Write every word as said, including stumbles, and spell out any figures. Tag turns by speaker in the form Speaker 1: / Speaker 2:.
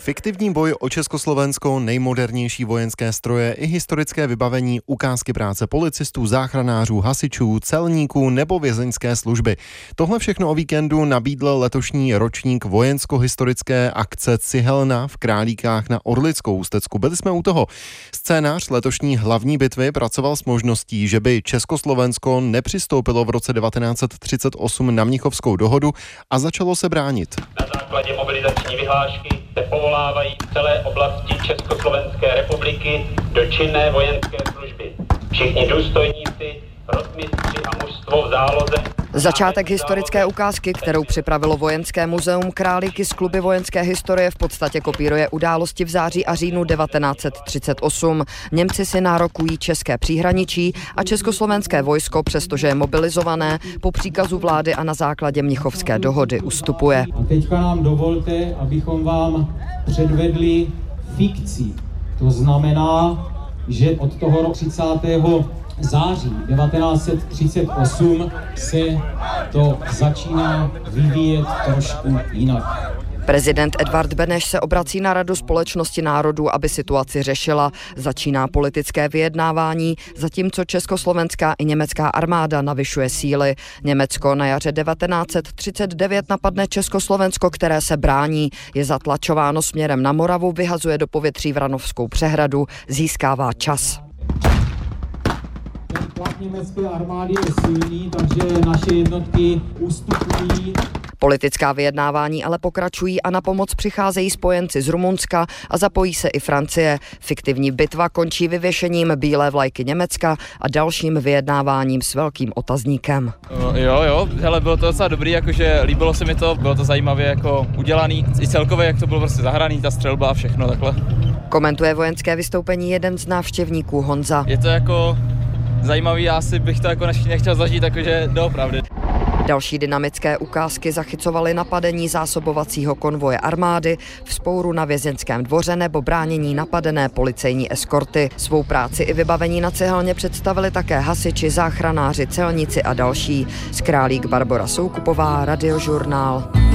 Speaker 1: Fiktivní boj o Československo, nejmodernější vojenské stroje i historické vybavení, ukázky práce policistů, záchranářů, hasičů, celníků nebo vězeňské služby. Tohle všechno o víkendu nabídl letošní ročník vojensko-historické akce Cihelna v Králíkách na Orlickou Ústecku. Byli jsme u toho. Scénář letošní hlavní bitvy pracoval s možností, že by Československo nepřistoupilo v roce devatenáct set třicet osm na Mnichovskou dohodu a začalo se bránit.
Speaker 2: Na základě mobilizační vyhlášky se povolávají v celé oblasti Československé republiky do činné vojenské služby. Všichni důstojníci, rotmistři a mužstvo v záloze.
Speaker 3: Začátek historické ukázky, kterou připravilo Vojenské muzeum Králíky z kluby vojenské historie, v podstatě kopíruje události v září a říjnu devatenáct set třicet osm. Němci si nárokují české příhraničí a československé vojsko, přestože je mobilizované, po příkazu vlády a na základě Mnichovské dohody ustupuje.
Speaker 4: A teďka nám dovolte, abychom vám předvedli fikci. To znamená, že od toho třicátého září devatenáct set třicet osm se to začíná vyvíjet trošku jinak.
Speaker 3: Prezident Edvard Beneš se obrací na Radu společnosti národů, aby situaci řešila. Začíná politické vyjednávání, zatímco československá i německá armáda navyšuje síly. Německo na jaře devatenáct set třicet devět napadne Československo, které se brání. Je zatlačováno směrem na Moravu, vyhazuje do povětří Vranovskou přehradu, získává čas.
Speaker 4: Tlak německé armády je silný, takže naše jednotky ustupují.
Speaker 3: Politická vyjednávání ale pokračují a na pomoc přicházejí spojenci z Rumunska a zapojí se i Francie. Fiktivní bitva končí vyvěšením bílé vlajky Německa a dalším vyjednáváním s velkým otazníkem.
Speaker 5: Jo, jo, hele, bylo to docela dobrý, jakože líbilo se mi to, bylo to zajímavě jako udělaný, i celkově, jak to bylo prostě zahraný, ta střelba a všechno takhle.
Speaker 3: Komentuje vojenské vystoupení jeden z návštěvníků Honza.
Speaker 5: Je to jako zajímavý, já si bych to jako nechtěl zažít, takže doopravdy.
Speaker 3: Další dynamické ukázky zachycovaly napadení zásobovacího konvoje armády, vzpouru na vězeňském dvoře nebo bránění napadené policejní eskorty. Svou práci i vybavení na Cihelně představili také hasiči, záchranáři, celníci a další. Z Králík Barbora Soukupová, Radiožurnál.